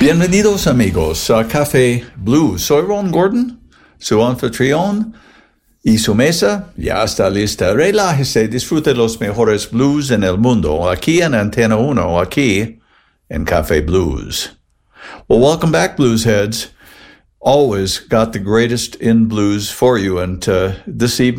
Bienvenidos amigos a Café Blues. Soy Ron Gordon, su anfitrión, y su mesa ya está lista. Relájese, disfrute los mejores blues en el mundo, aquí en Antena 1, aquí en Café Blues. Well, welcome back, Bluesheads. Always got the greatest in blues for you, and this evening,